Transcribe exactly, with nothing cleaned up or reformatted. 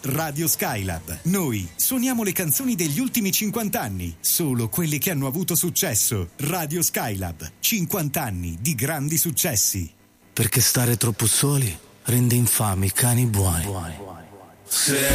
Radio Skylab. Noi suoniamo le canzoni degli ultimi cinquanta anni, solo quelle che hanno avuto successo. Radio Skylab, cinquanta anni di grandi successi. Perché stare troppo soli rende infami i cani buoni. Se